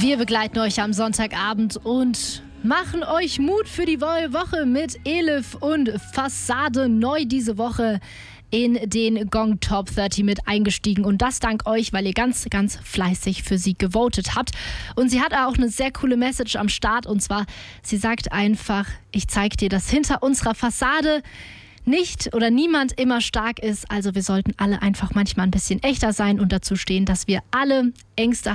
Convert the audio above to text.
Wir begleiten euch am Sonntagabend und machen euch Mut für die Woche mit Elif und Fassade, neu diese Woche in den Gong Top 30 mit eingestiegen. Und das dank euch, weil ihr ganz, ganz fleißig für sie gewotet habt. Und sie hat auch eine sehr coole Message am Start. Und zwar, sie sagt einfach, ich zeig dir, dass hinter unserer Fassade nicht oder niemand immer stark ist. Also wir sollten alle einfach manchmal ein bisschen echter sein und dazu stehen, dass wir alle Ängste